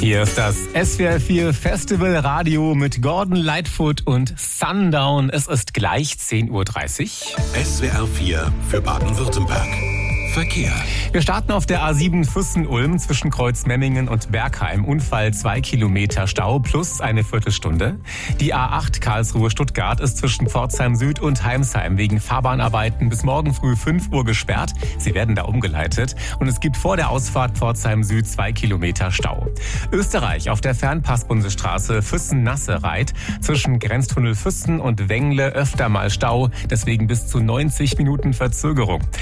Hier ist das SWR 4 Festival Radio mit Gordon Lightfoot und Sundown. Es ist gleich 10.30 Uhr. SWR 4 für Baden-Württemberg. Verkehr. Wir starten auf der A7 Füssen-Ulm zwischen Kreuzmemmingen und Bergheim. Unfall 2 Kilometer Stau plus eine Viertelstunde. Die A8 Karlsruhe-Stuttgart ist zwischen Pforzheim Süd und Heimsheim wegen Fahrbahnarbeiten bis morgen früh 5 Uhr gesperrt. Sie werden da umgeleitet. Und es gibt vor der Ausfahrt Pforzheim Süd 2 Kilometer Stau. Österreich auf der Fernpassbundesstraße Füssen-Nassereit zwischen Grenztunnel Füssen und Wengle öfter mal Stau. Deswegen bis zu 90 Minuten Verzögerung.